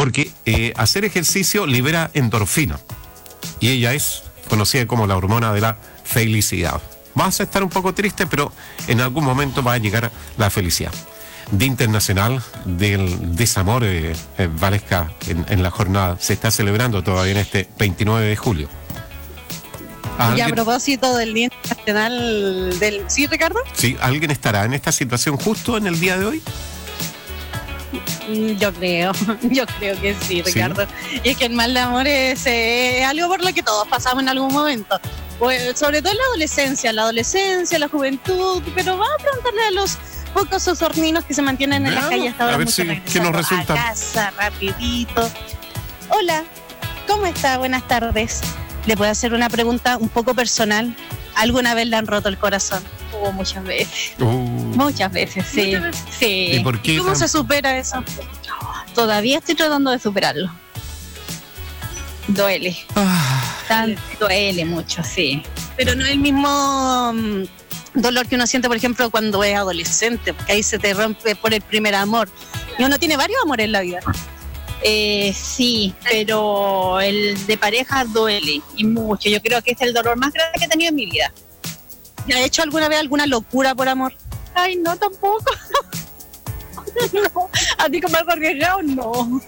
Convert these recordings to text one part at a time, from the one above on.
porque hacer ejercicio libera endorfina y ella es conocida como la hormona de la felicidad. Vas a estar un poco triste, pero en algún momento va a llegar la felicidad. Día Internacional del Desamor, Valesca, en la jornada. Se está celebrando todavía en este 29 de julio. Y a propósito del Día Internacional del... ¿Sí, Ricardo? Sí, ¿alguien estará en esta situación justo en el día de hoy? Yo creo que sí, Ricardo. ¿Sí? Y es que el mal de amor es algo por lo que todos pasamos en algún momento. Pues, sobre todo en la adolescencia, la juventud, pero vamos a preguntarle a los pocos osorninos que se mantienen en las calles hasta ahora. A ver si, ¿qué nos resulta? A casa, rapidito. Hola, ¿cómo está? Buenas tardes. ¿Le puedo hacer una pregunta un poco personal? ¿Alguna vez le han roto el corazón? Muchas veces. Muchas veces, sí. Muchas veces. Sí. ¿Y por qué? ¿Cómo se supera eso? Todavía estoy tratando de superarlo. Duele. Duele mucho, sí. Pero no es el mismo dolor que uno siente, por ejemplo, cuando es adolescente, porque ahí se te rompe por el primer amor. Y uno tiene varios amores en la vida. Sí, pero el de pareja duele y mucho. Yo creo que es el dolor más grande que he tenido en mi vida. ¿Ha hecho alguna vez alguna locura por amor? Ay, no, tampoco. No. ¿A ti como algo arriesgado? No.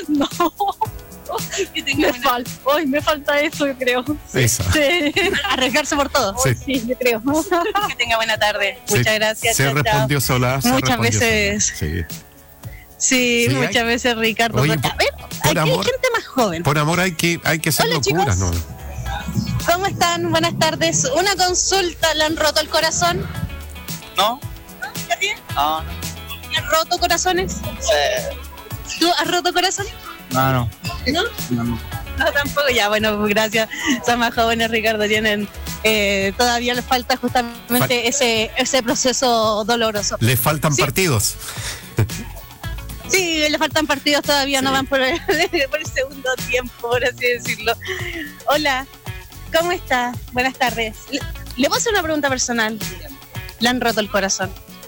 Me falta eso, yo creo. Esa. Sí. Arriesgarse por todo. Sí, yo creo. Que tenga buena tarde. Muchas gracias. Se respondió sola. Muchas veces. Sí, muchas veces, Ricardo. Oye, hay gente más joven. Por amor hay que hacer Hola, locuras, chicos. ¿no? ¿Cómo están? Buenas tardes. Una consulta, ¿le han roto el corazón? ¿No? ¿A ti? No. ¿Le han roto corazones? ¿Tú has roto corazones? No. ¿No? No, tampoco. Ya, bueno, gracias. Son más jóvenes, Ricardo, tienen... todavía les falta justamente ese proceso doloroso. Les faltan partidos. Sí, le faltan partidos todavía, no van por el segundo tiempo, por así decirlo. Hola, ¿cómo está? Buenas tardes. ¿Le puedo hacer una pregunta personal? ¿Le han roto el corazón?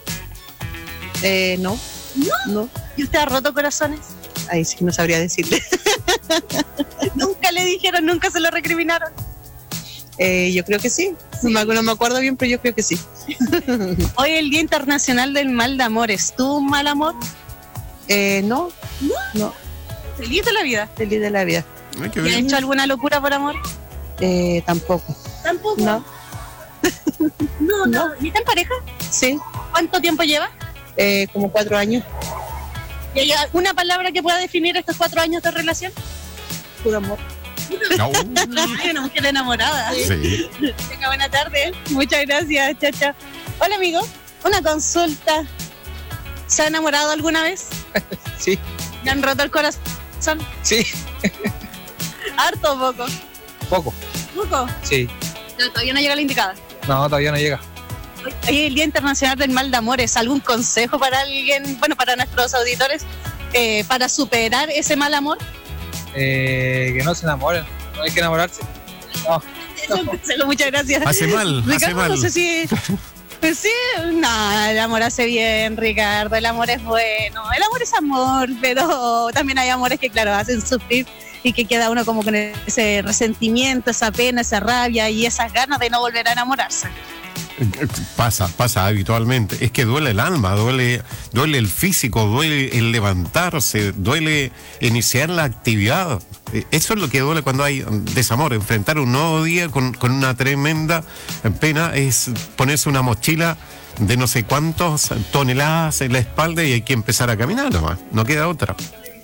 No. ¿No? ¿Y usted ha roto corazones? Ahí sí, no sabría decirle. ¿Nunca le dijeron, nunca se lo recriminaron? Yo creo que sí. No me acuerdo bien, pero yo creo que sí. Hoy es el Día Internacional del Mal de Amores. ¿Tuvo un mal amor? No. ¿Feliz de la vida? Feliz de la vida. ¿Y ha hecho alguna locura por amor? Tampoco. ¿Tampoco? No. No. ¿Y está en pareja? Sí. ¿Cuánto tiempo lleva? Como 4 años. ¿Y hay alguna palabra que pueda definir estos 4 años de relación? Puro amor. No. Ay, una mujer enamorada. Sí. Tenga buena tarde. Muchas gracias, chacha. Hola, amigo. Una consulta. ¿Se ha enamorado alguna vez? Sí. ¿Le han roto el corazón? Sí. ¿Harto o poco? Poco. ¿Poco? Sí. No, todavía no llega la indicada. No, todavía no llega. Hoy es el Día Internacional del Mal de Amores. ¿Algún consejo para alguien, para nuestros auditores, para superar ese mal amor? Que no se enamoren. No hay que enamorarse. No. Muchas gracias. Hace mal, Ricardo, hace mal. No sé si... Pues sí, no, el amor hace bien, Ricardo, el amor es bueno, el amor es amor, pero también hay amores que, claro, hacen sufrir y que queda uno como con ese resentimiento, esa pena, esa rabia y esas ganas de no volver a enamorarse. Pasa habitualmente. Es que duele el alma, duele el físico, duele el levantarse, duele iniciar la actividad. Eso es lo que duele cuando hay desamor. Enfrentar un nuevo día con una tremenda pena es ponerse una mochila de no sé cuántas toneladas en la espalda y hay que empezar a caminar nomás. No queda otra.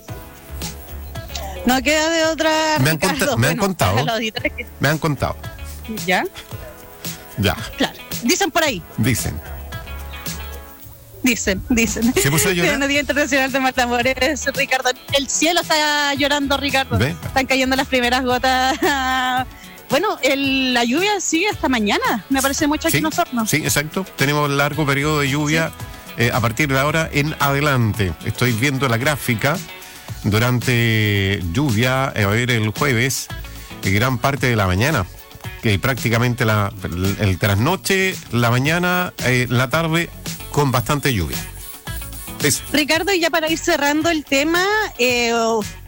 No queda de otra. Me han contado. ¿Ya? Ya. Claro. Dicen por ahí. Dicen. Se puso a llorar. En el Día Internacional de Matamores, Ricardo. El cielo está llorando, Ricardo. ¿Ve? Están cayendo las primeras gotas. Bueno, la lluvia sigue hasta mañana. Me parece mucho aquí en Osorno. Sí, exacto. Tenemos largo periodo de lluvia a partir de ahora en adelante. Estoy viendo la gráfica. Durante lluvia, a ver, el jueves, gran parte de la mañana. Que prácticamente el trasnoche, la mañana, la tarde, con bastante lluvia. Eso. Ricardo, y ya para ir cerrando el tema,